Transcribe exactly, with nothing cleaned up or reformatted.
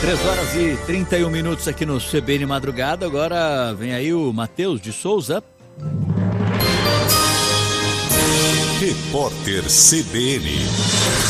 três horas e trinta e um minutos aqui no C B N Madrugada. Agora vem aí o Matheus de Souza. Repórter C B N.